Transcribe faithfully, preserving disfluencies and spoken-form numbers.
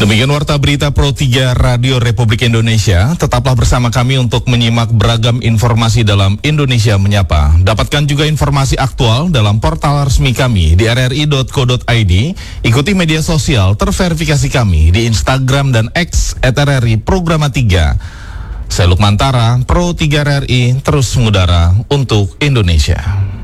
Demikian Warta Berita Pro tiga Radio Republik Indonesia. Tetaplah bersama kami untuk menyimak beragam informasi dalam Indonesia Menyapa. Dapatkan juga informasi aktual dalam portal resmi kami di r r i dot co dot i d. Ikuti media sosial terverifikasi kami di Instagram dan X et r r i Programa tiga. Saya Lukman Tara, Pro tiga R R I, terus mengudara untuk Indonesia.